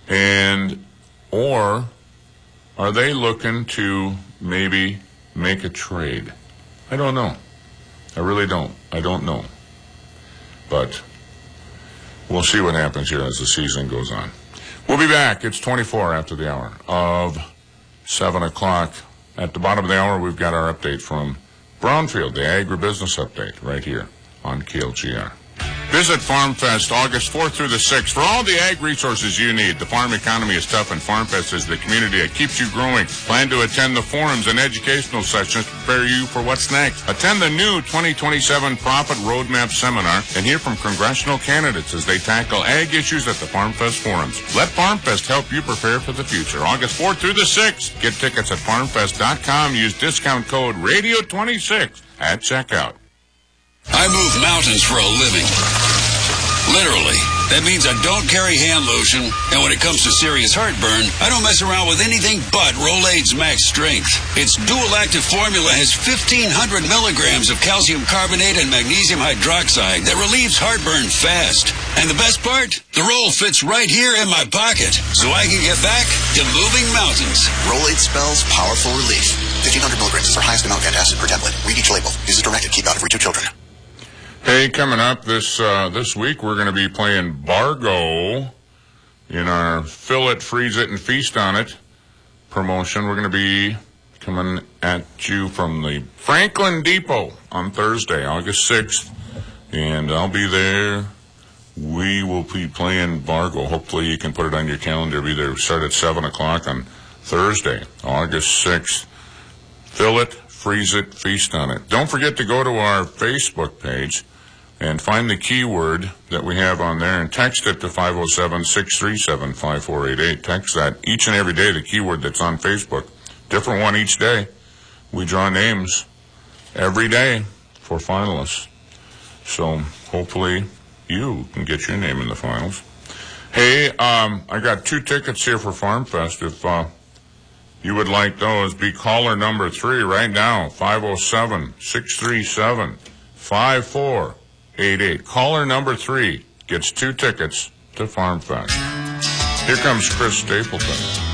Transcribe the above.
Or are they looking to maybe make a trade? I don't know. I really don't. I don't know. But we'll see what happens here as the season goes on. We'll be back. It's 24 after the hour of 7 o'clock. At the bottom of the hour, we've got our update from Brownfield, the agribusiness update, right here on KLGR. Visit FarmFest August 4th through the 6th for all the ag resources you need. The farm economy is tough, and FarmFest is the community that keeps you growing. Plan to attend the forums and educational sessions to prepare you for what's next. Attend the new 2027 Profit Roadmap Seminar and hear from congressional candidates as they tackle ag issues at the FarmFest forums. Let FarmFest help you prepare for the future. August 4th through the 6th. Get tickets at farmfest.com. Use discount code RADIO26 at checkout. I move mountains for a living. Literally. That means I don't carry hand lotion, and when it comes to serious heartburn, I don't mess around with anything but Rolaids Max Strength. Its dual-active formula has 1,500 milligrams of calcium carbonate and magnesium hydroxide that relieves heartburn fast. And the best part? The roll fits right here in my pocket, so I can get back to moving mountains. Rolaids spells powerful relief. 1,500 milligrams is our highest amount of antacid per tablet. Read each label. Use as directed. Keep out of reach of children. Hey, coming up this week, we're going to be playing Bargo in our Fill It, Freeze It, and Feast on It promotion. We're going to be coming at you from the Franklin Depot on Thursday, August 6th, and I'll be there. We will be playing Bargo. Hopefully you can put it on your calendar. Be there. Start at 7 o'clock on Thursday, August 6th. Fill It, Freeze It, Feast on It. Don't forget to go to our Facebook page and find the keyword that we have on there and text it to 507-637-5488. Text that each and every day, the keyword that's on Facebook. Different one each day. We draw names every day for finalists. So hopefully you can get your name in the finals. Hey, I got 2 tickets here for FarmFest. If you would like those, be caller number 3 right now, 507-637-5488. Caller number 3 gets 2 tickets to FarmFest. Here comes Chris Stapleton.